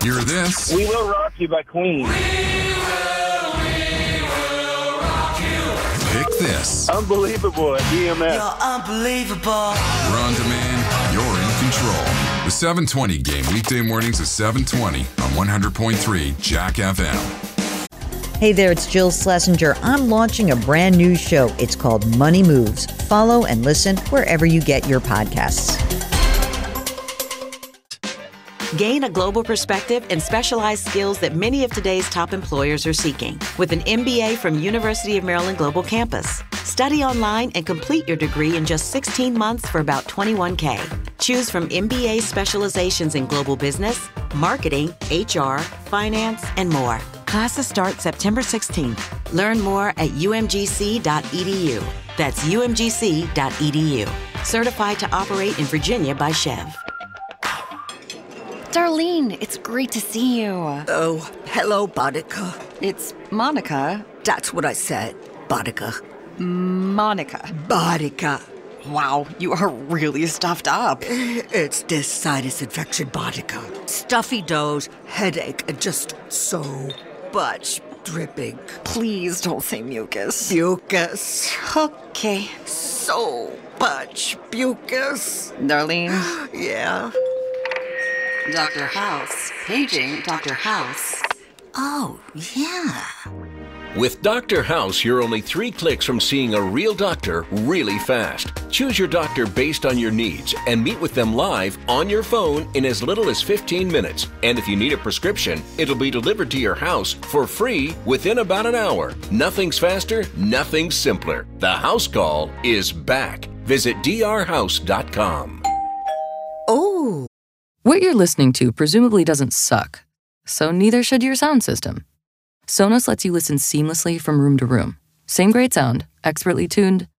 Hear this? We Will Rock You by Queen. Pick this. Unbelievable at EMS. You're unbelievable. We're on demand. You're in control. The 720 game, weekday mornings at 7:20 on 100.3 Jack FM. Hey there, it's Jill Schlesinger. I'm launching a brand new show. It's called Money Moves. Follow and listen wherever you get your podcasts. Gain a global perspective and specialized skills that many of today's top employers are seeking with an MBA from University of Maryland Global Campus. Study online and complete your degree in just 16 months for about $21K. Choose from MBA specializations in global business, marketing, HR, finance, and more. Classes start September 16th. Learn more at umgc.edu. That's umgc.edu. Certified to operate in Virginia by Chev. Darlene, it's great to see you. Oh, hello, Boudica. It's Monica. That's what I said, Boudica. Monica. Boudica. Wow, you are really stuffed up. It's this sinus infection, Boudica. Stuffy nose, headache, and just so much dripping. Please don't say mucus. Mucus. Okay. So much mucus. Darlene? Yeah. Dr. House. Paging Dr. House. Oh, yeah. With Dr. House, you're only 3 clicks from seeing a real doctor really fast. Choose your doctor based on your needs and meet with them live on your phone in as little as 15 minutes. And if you need a prescription, it'll be delivered to your house for free within about an hour. Nothing's faster, nothing's simpler. The house call is back. Visit drhouse.com. Oh. What you're listening to presumably doesn't suck, so neither should your sound system. Sonos lets you listen seamlessly from room to room. Same great sound, expertly tuned,